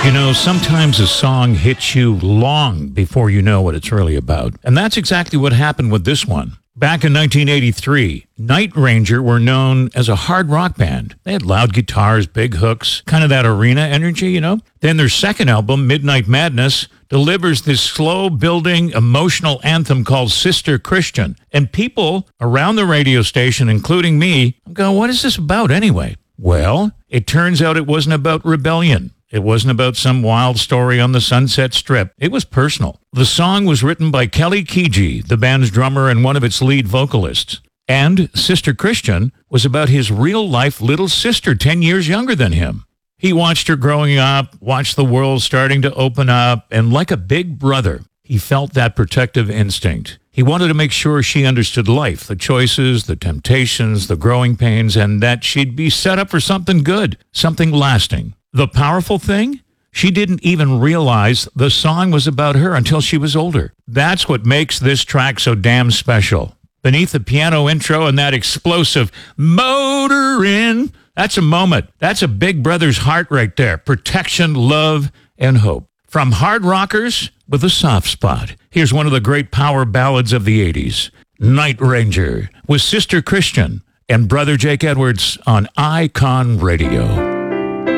You know, sometimes a song hits you long before you know what it's really about. And that's exactly what happened with this one. Back in 1983, Night Ranger were known as a hard rock band. They had loud guitars, big hooks, kind of that arena energy, you know? Then their second album, Midnight Madness, delivers this slow-building, emotional anthem called Sister Christian. And people around the radio station, including me, go, what is this about anyway? Well, it turns out it wasn't about rebellion. It wasn't about some wild story on the Sunset Strip. It was personal. The song was written by Kelly Keegee, the band's drummer and one of its lead vocalists. And Sister Christian was about his real-life little sister 10 years younger than him. He watched her growing up, watched the world starting to open up, and like a big brother, he felt that protective instinct. He wanted to make sure she understood life, the choices, the temptations, the growing pains, and that she'd be set up for something good, something lasting. The powerful thing? She didn't even realize the song was about her until she was older. That's what makes this track so damn special. Beneath the piano intro and that explosive motorin', that's a moment. That's a big brother's heart right there. Protection, love, and hope. From hard rockers with a soft spot, here's one of the great power ballads of the 80s. Night Ranger with Sister Christian and Brother Jake Edwards on Icon Radio.